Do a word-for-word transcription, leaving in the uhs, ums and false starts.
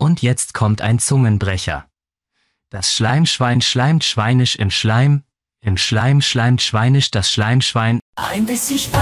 Und jetzt kommt ein Zungenbrecher. Das Schleimschwein schleimt schweinisch im Schleim, im Schleim schleimt schweinisch das Schleimschwein. Ein bisschen Spaß.